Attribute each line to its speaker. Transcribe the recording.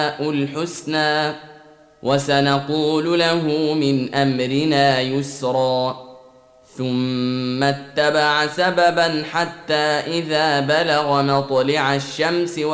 Speaker 1: الحسنى وسنقول له من أمرنا يسرا ثم اتبع سببا حتى إذا بلغ مطلع الشمس